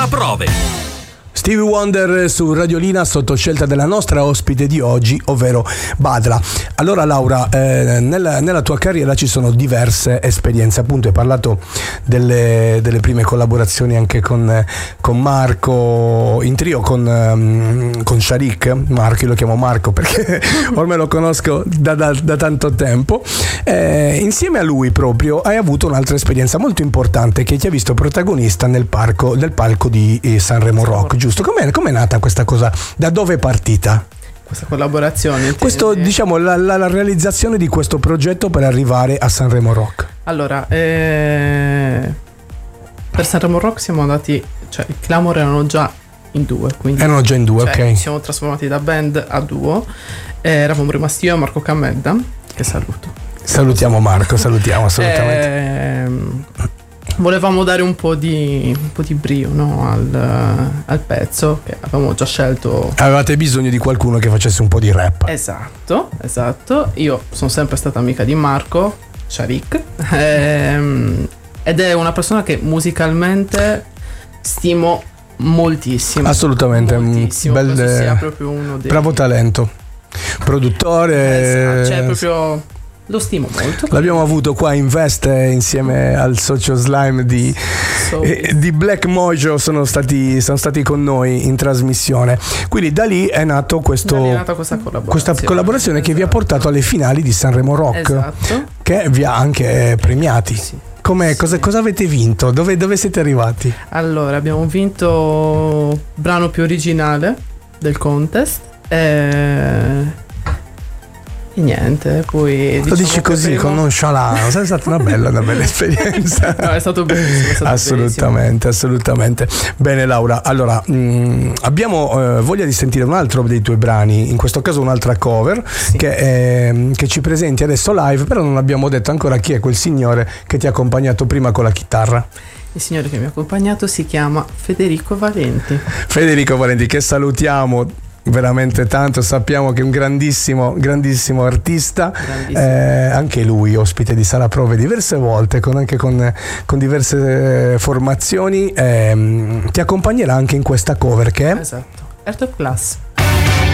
Prove. Stevie Wonder su Radiolina sotto scelta della nostra ospite di oggi, ovvero Badra. Allora Laura, nella tua carriera ci sono diverse esperienze, appunto hai parlato delle prime collaborazioni anche con Marco, in trio con Sharik. Marco, io lo chiamo Marco perché ormai lo conosco da tanto tempo. Insieme a lui proprio hai avuto un'altra esperienza molto importante che ti ha visto protagonista del palco di Sanremo Rock, giusto? Com'è nata questa cosa? Da dove è partita? Questa collaborazione? Questo, diciamo, la realizzazione di questo progetto per arrivare a Sanremo Rock. Allora, per Sanremo Rock siamo andati, cioè il Clamor erano già in due, quindi erano già in due, ok. Ci siamo trasformati da band a duo. Eravamo rimasti io e Marco Cammedda, che saluto. Salutiamo Marco, salutiamo assolutamente. Volevamo dare un po' di brio, no, al pezzo che avevamo già scelto. Avevate bisogno di qualcuno che facesse un po' di rap. Esatto. Io sono sempre stata amica di Marco Sharik, ed è una persona che musicalmente stimo moltissimo. Assolutamente, moltissimo. Penso sia proprio uno dei... bravo talento, produttore. Cioè proprio lo stimo molto. L'abbiamo avuto qua in veste insieme al socio Slime di Black Mojo, sono stati con noi in trasmissione. Quindi da lì è nato questa collaborazione che vi ha portato alle finali di Sanremo Rock. Esatto. Che vi ha anche premiati. Sì. Cosa avete vinto? Dove siete arrivati? Allora, abbiamo vinto brano più originale del contest e niente, poi lo dici così con nonchalance, è stata una bella esperienza. No, è stato bellissimo, assolutamente. Bene Laura, allora abbiamo voglia di sentire un altro dei tuoi brani, in questo caso un'altra cover, sì, che ci presenti adesso live, però non abbiamo detto ancora chi è quel signore che ti ha accompagnato prima con la chitarra. Il signore che mi ha accompagnato si chiama Federico Valenti, che salutiamo veramente tanto, sappiamo che è un grandissimo artista, anche lui ospite di Sala Prove diverse volte, anche con diverse formazioni, ti accompagnerà anche in questa cover che è esatto, Air Top Class.